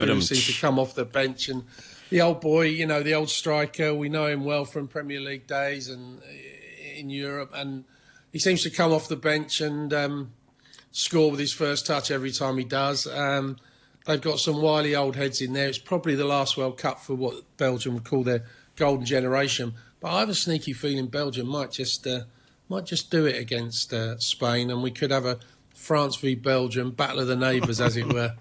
who seems to come off the bench, and the old boy, you know, the old striker, we know him well from Premier League days and in Europe, and he seems to come off the bench and score with his first touch every time he does. They've got some wily old heads in there. It's probably the last World Cup for what Belgium would call their golden generation. But I have a sneaky feeling Belgium might just do it against Spain, and we could have a France v Belgium battle of the neighbours, as it were.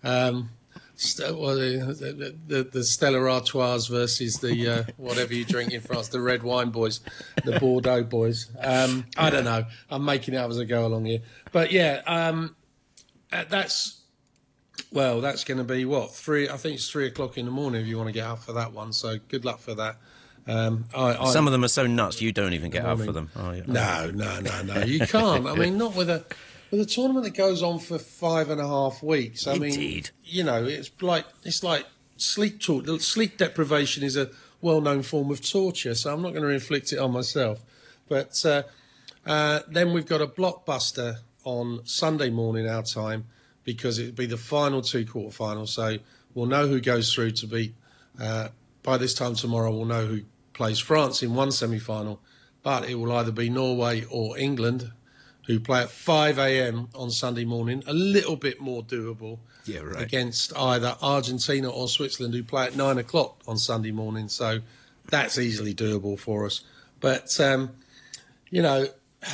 The Stella Artois versus the whatever you drink in France, the red wine boys, the Bordeaux boys. I don't know. I'm making it up as I go along here. But yeah, that's going to be what, 3? I think it's 3 o'clock in the morning if you want to get up for that one. So good luck for that. Some of them are so nuts you don't even get up for them. Oh, yeah. No, you can't. I mean, not with a tournament that goes on for 5.5 weeks. I mean, you know, it's like sleep torture. Sleep deprivation is a well-known form of torture, so I'm not going to inflict it on myself. But then we've got a blockbuster on Sunday morning our time, because it'll be the final 2 quarterfinals. So we'll know who goes through to beat. By this time tomorrow, we'll know who plays France in one semi-final, but it will either be Norway or England, who play at 5 a.m. on Sunday morning, a little bit more doable against either Argentina or Switzerland, who play at 9 o'clock on Sunday morning. So that's easily doable for us. But, you know,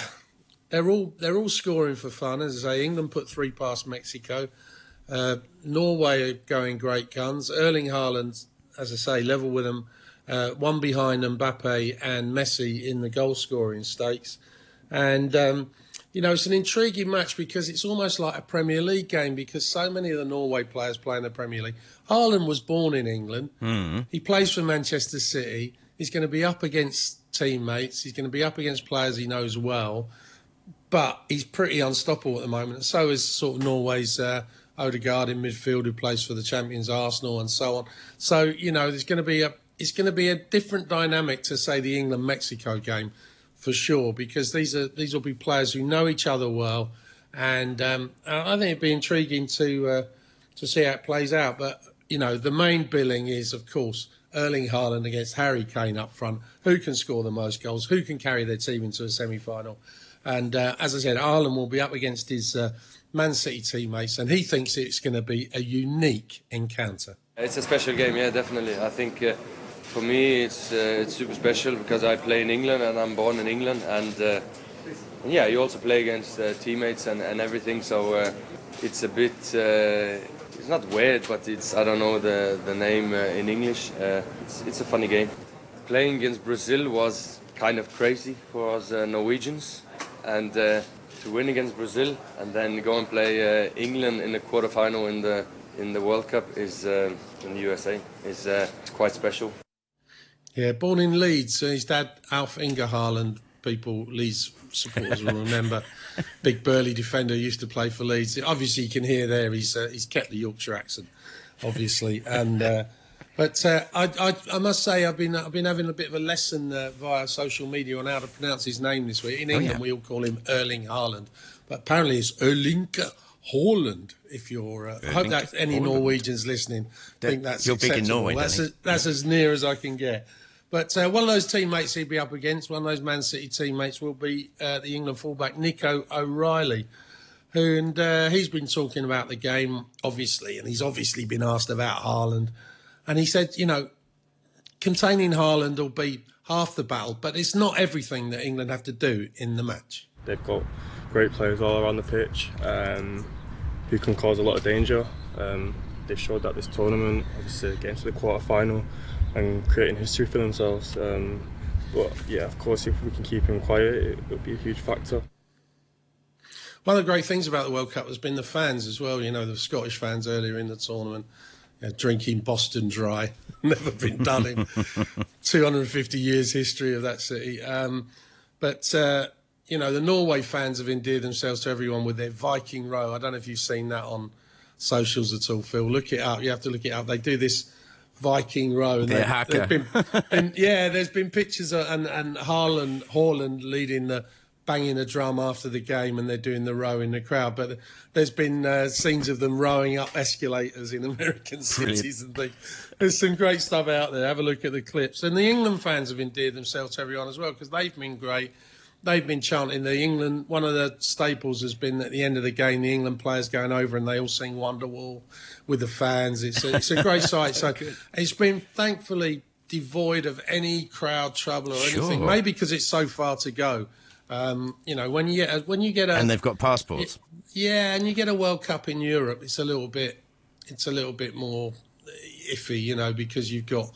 they're all scoring for fun. As I say, England put 3 past Mexico. Norway are going great guns. Erling Haaland, as I say, level with them. One behind Mbappe and Messi in the goal-scoring stakes. And, you know, it's an intriguing match because it's almost like a Premier League game, because so many of the Norway players play in the Premier League. Haaland was born in England. He plays for Manchester City. He's going to be up against teammates. He's going to be up against players he knows well. But he's pretty unstoppable at the moment. And so is sort of Norway's Odegaard in midfield, who plays for the champions Arsenal, and so on. So, you know, it's going to be a different dynamic to, say, the England-Mexico game, for sure, because these will be players who know each other well, and I think it'd be intriguing to see how it plays out. But, you know, the main billing is, of course, Erling Haaland against Harry Kane up front. Who can score the most goals? Who can carry their team into a semi-final? And as I said, Haaland will be up against his Man City teammates, and he thinks it's going to be a unique encounter. It's a special game, yeah, definitely. I think for me it's super special because I play in England and I'm born in England, and yeah, you also play against teammates and everything, so it's a bit, it's not weird, but it's, I don't know the name in English. It's a funny game. Playing against Brazil was kind of crazy for us Norwegians, and to win against Brazil and then go and play England in the quarterfinal in the World Cup is in the USA is quite special. Yeah, born in Leeds. His dad, Alf Inge Haaland, Leeds supporters will remember. Big burly defender, used to play for Leeds. Obviously, you can hear there he's kept the Yorkshire accent, obviously. And but I must say I've been having a bit of a lesson via social media on how to pronounce his name this week. In England, we all call him Erling Haaland, but apparently it's Erlinga Haaland. If you're, I hope that any Norwegians listening think that's you're acceptable. Big in Norway, that's as near as I can get. But one of those teammates he'd be up against, one of those Man City teammates, will be the England fullback Nico O'Reilly, and he's been talking about the game, obviously, and he's obviously been asked about Haaland. And he said, you know, containing Haaland will be half the battle, but it's not everything that England have to do in the match. They've got great players all around the pitch who can cause a lot of danger. They've showed that this tournament, obviously getting to the quarter-final and creating history for themselves. But yeah, of course, if we can keep him quiet, it'll be a huge factor. One of the great things about the World Cup has been the fans as well. You know, the Scottish fans earlier in the tournament, drinking Boston dry. Never been done in 250 years history of that city. But you know, the Norway fans have endeared themselves to everyone with their Viking row. I don't know if you've seen that on socials at all, Phil. Look it up. You have to look it up. They do this Viking row. And there's been pictures of, and Haaland leading the banging a drum after the game and they're doing the row in the crowd. But there's been scenes of them rowing up escalators in American cities and things. There's some great stuff out there. Have a look at the clips. And the England fans have endeared themselves to everyone as well, because they've been great. They've been chanting the England. One of the staples has been at the end of the game, the England players going over and they all sing Wonderwall with the fans. It's a great sight. So it's been thankfully devoid of any crowd trouble or anything. Maybe because it's so far to go. You know, when you get a and they've got passports. And you get a World Cup in Europe, it's a little bit more iffy, you know, because you've got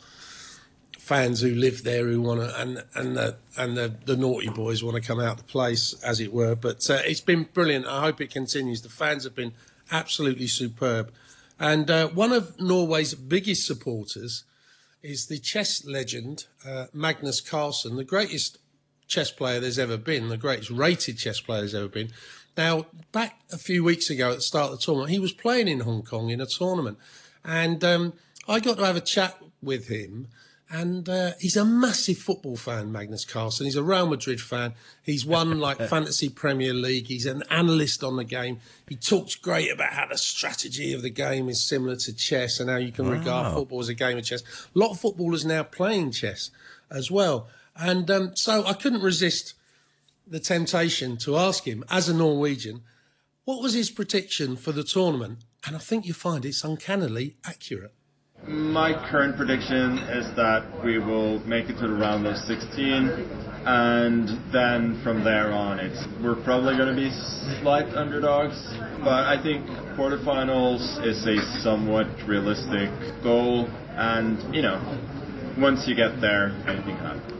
fans who live there who want to, and the naughty boys want to come out the place, as it were. But it's been brilliant. I hope it continues. The fans have been absolutely superb, and one of Norway's biggest supporters is the chess legend Magnus Carlsen, the greatest chess player there's ever been, the greatest rated chess player there's ever been. Now, back a few weeks ago at the start of the tournament, he was playing in Hong Kong in a tournament, and I got to have a chat with him. And he's a massive football fan, Magnus Carlsen. He's a Real Madrid fan. He's won like Fantasy Premier League. He's an analyst on the game. He talks great about how the strategy of the game is similar to chess and how you can regard football as a game of chess. A lot of footballers now playing chess as well. And so I couldn't resist the temptation to ask him, as a Norwegian, what was his prediction for the tournament? And I think you find it's uncannily accurate. My current prediction is that we will make it to the round of 16, and then from there on, we're probably going to be slight underdogs. But I think quarterfinals is a somewhat realistic goal, and you know, once you get there, anything can happen.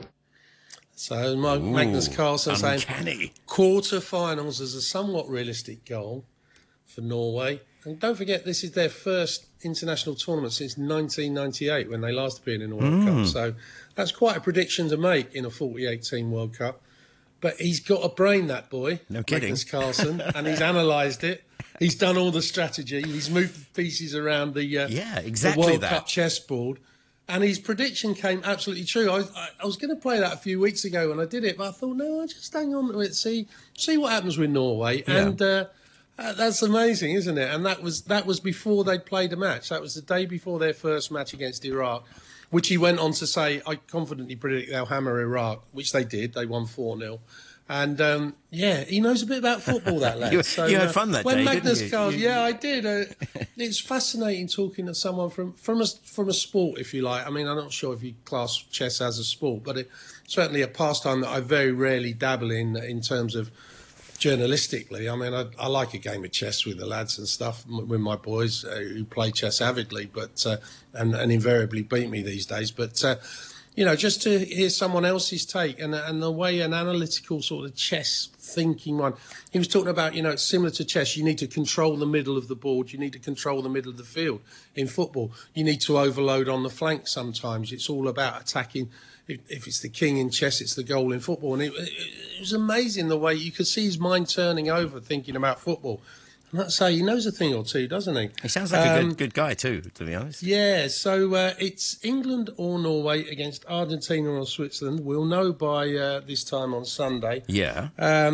So Magnus Carlsen saying quarterfinals is a somewhat realistic goal for Norway. And don't forget, this is their first international tournament since 1998, when they last appeared in the World Cup. So that's quite a prediction to make in a 48-team World Cup. But he's got a brain, that boy, no kidding, Magnus Carlsen, and he's analysed it. He's done all the strategy. He's moved pieces around the World Cup chessboard. And his prediction came absolutely true. I was going to play that a few weeks ago when I did it, but I thought, no, I'll just hang on to it, see what happens with Norway. Yeah. And that's amazing, isn't it? And that was before they'd played a match. That was the day before their first match against Iraq, which he went on to say, I confidently predict they'll hammer Iraq, which they did. They won 4-0. And, he knows a bit about football, that lad. You had fun that day, Magnus didn't you? Carlsen, yeah, I did. It's fascinating talking to someone from a sport, if you like. I mean, I'm not sure if you class chess as a sport, but it's certainly a pastime that I very rarely dabble in terms of journalistically. I mean, I like a game of chess with the lads and stuff, with my boys who play chess avidly, but and invariably beat me these days. But just to hear someone else's take and the way an analytical sort of chess thinking one. He was talking about, it's similar to chess. You need to control the middle of the board. You need to control the middle of the field. In football, you need to overload on the flank sometimes. It's all about attacking. If it's the king in chess, it's the goal in football. And it was amazing the way you could see his mind turning over thinking about football. And I'd say he knows a thing or two, doesn't he? He sounds like a good guy too, to be honest. Yeah, so it's England or Norway against Argentina or Switzerland. We'll know by this time on Sunday. Yeah.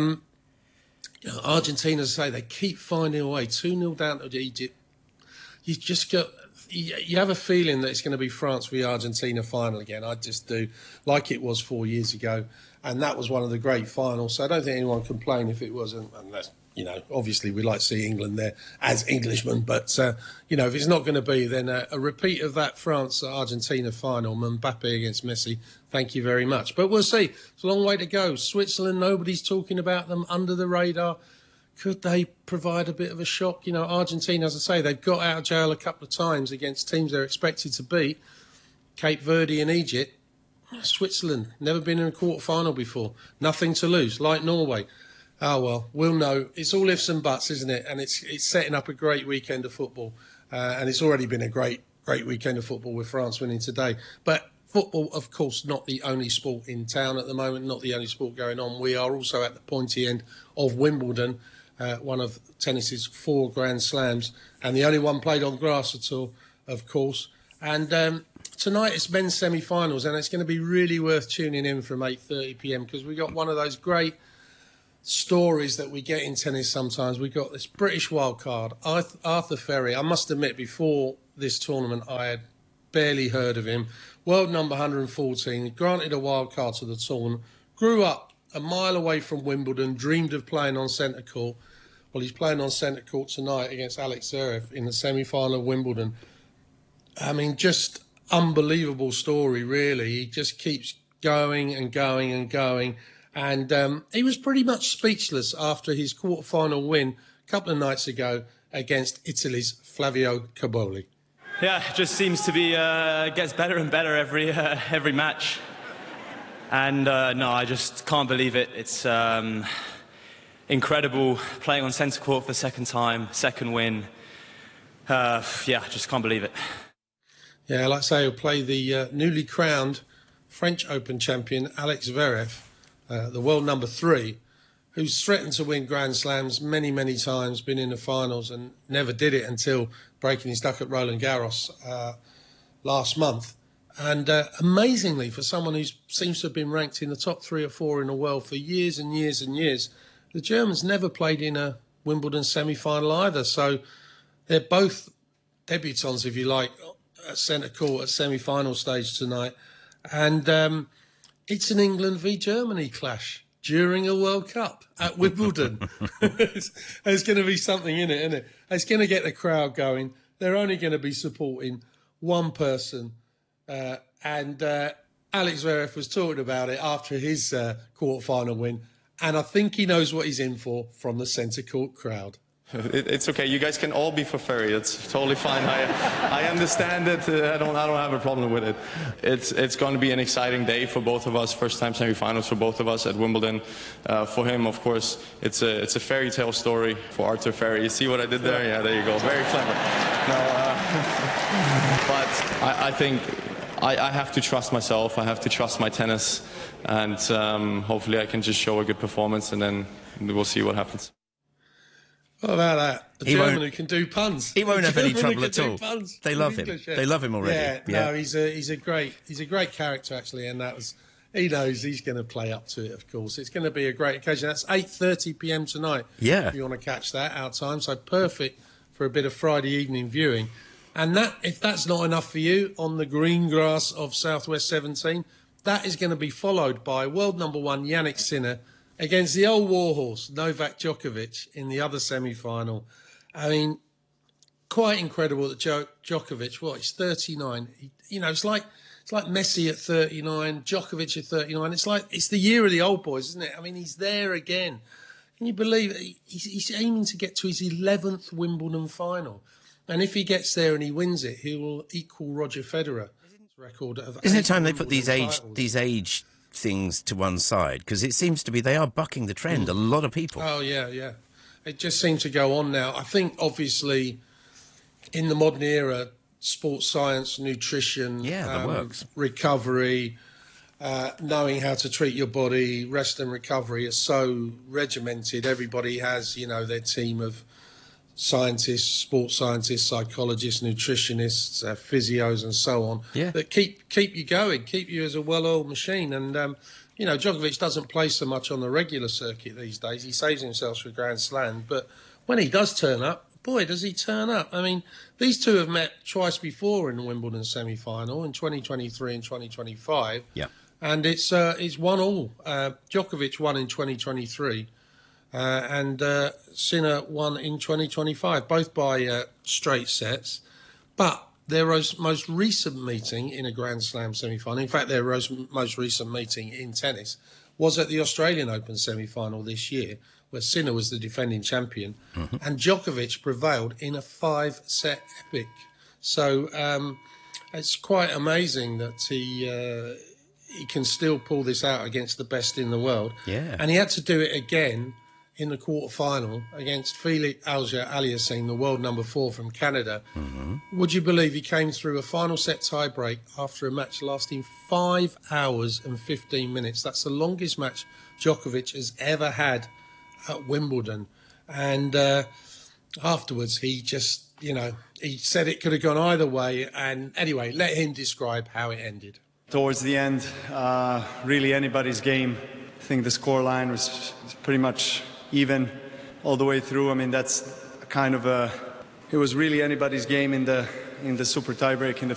Argentina, as I say, they keep finding a way. 2-0 down to Egypt. You just got... You have a feeling that it's going to be France v Argentina final again. I just do, like it was 4 years ago. And that was one of the great finals. So I don't think anyone can complain if it wasn't. Unless, obviously we'd like to see England there as Englishmen. But, if it's not going to be, then a repeat of that France-Argentina final, Mbappe against Messi, thank you very much. But we'll see. It's a long way to go. Switzerland, nobody's talking about them, under the radar. Could they provide a bit of a shock? Argentina, as I say, they've got out of jail a couple of times against teams they're expected to beat. Cape Verde and Egypt. Switzerland, never been in a quarter-final before. Nothing to lose, like Norway. Oh, well, we'll know. It's all ifs and buts, isn't it? And it's setting up a great weekend of football. And it's already been a great weekend of football with France winning today. But football, of course, not the only sport in town at the moment, not the only sport going on. We are also at the pointy end of Wimbledon, one of tennis's 4 Grand Slams, and the only one played on grass at all, of course. And tonight it's men's semi-finals, and it's going to be really worth tuning in from 8:30 p.m. because we got one of those great stories that we get in tennis sometimes. We got this British wildcard, Arthur Ferry. I must admit, before this tournament, I had barely heard of him. World number 114, granted a wildcard to the tournament, grew up a mile away from Wimbledon, dreamed of playing on centre court. Well, he's playing on centre court tonight against Alex Zverev in the semi-final of Wimbledon. I mean, just unbelievable story, really. He just keeps going and going and going. And he was pretty much speechless after his quarter-final win a couple of nights ago against Italy's Flavio Cobolli. Yeah, it just seems to be gets better and better every match. And no, I just can't believe it. It's incredible playing on centre court for the second time, second win. Yeah, I just can't believe it. Yeah, like I say, he'll play the newly crowned French Open champion Alex Zverev, the world number 3, who's threatened to win Grand Slams many, many times, been in the finals and never did it until breaking his duck at Roland Garros last month. And amazingly, for someone who seems to have been ranked in the top 3 or 4 in the world for years and years and years, the Germans never played in a Wimbledon semi-final either. So they're both debutants, if you like, at centre court at semi-final stage tonight. And it's an England v Germany clash during a World Cup at Wimbledon. There's going to be something in it, isn't it? It's going to get the crowd going. They're only going to be supporting one person. And Alex Zverev was talking about it after his quarter-final win. And I think he knows what he's in for from the centre court crowd. It's okay. You guys can all be for Ferry. It's totally fine. I understand it. I don't have a problem with it. It's going to be an exciting day for both of us. First time semi-finals for both of us at Wimbledon. For him, of course, it's a fairy tale story for Arthur Ferry. You see what I did there? Yeah, there you go. Very clever. But I think I have to trust myself. I have to trust my tennis, and hopefully I can just show a good performance, and then we'll see what happens. What about that? A German who can do puns. He won't have any trouble at all. They love him. English, yeah. They love him already. Yeah, no, he's a great character actually, and he knows he's going to play up to it. Of course, it's going to be a great occasion. That's 8:30 p.m. tonight. Yeah, if you want to catch that out time, so perfect for a bit of Friday evening viewing. And that, if that's not enough for you, on the green grass of Southwest 17, that is going to be followed by world number 1 Jannik Sinner against the old warhorse, Novak Djokovic, in the other semi-final. I mean, quite incredible that Djokovic, he's 39. It's like Messi at 39, Djokovic at 39. It's the year of the old boys, isn't it? I mean, he's there again. Can you believe it? He's aiming to get to his 11th Wimbledon final. And if he gets there and he wins it, he will equal Roger Federer's record of 8 Isn't it time they put Wimbledon these age things to one side, because it seems to be they are bucking the trend. A lot of people. Oh yeah. It just seems to go on now. I think obviously in the modern era, sports science, nutrition, that works. Recovery, knowing how to treat your body, rest and recovery are so regimented. Everybody has, their team of scientists, sports scientists, psychologists, nutritionists, physios and so on, that keep you going, keep you as a well-oiled machine. And, Djokovic doesn't play so much on the regular circuit these days. He saves himself for Grand Slam. But when he does turn up, boy, does he turn up. I mean, these two have met twice before in the Wimbledon semi-final, in 2023 and 2025. Yeah. And it's 1-1. Djokovic won in 2023. And Sinner won in 2025, both by straight sets. But their most recent meeting in a Grand Slam semi-final, in fact, their most recent meeting in tennis, was at the Australian Open semi-final this year, where Sinner was the defending champion, and Djokovic prevailed in a 5-set epic. So it's quite amazing that he can still pull this out against the best in the world. Yeah. And he had to do it again in the quarter-final against Felix Auger-Aliassime, the world number 4 from Canada. Would you believe he came through a final set tie-break after a match lasting 5 hours and 15 minutes? That's the longest match Djokovic has ever had at Wimbledon. And afterwards, he just, he said it could have gone either way. And anyway, let him describe how it ended. Towards the end, really anybody's game. I think the scoreline was pretty much even all the way through. I mean, that's kind of it was really anybody's game in the super tiebreak in the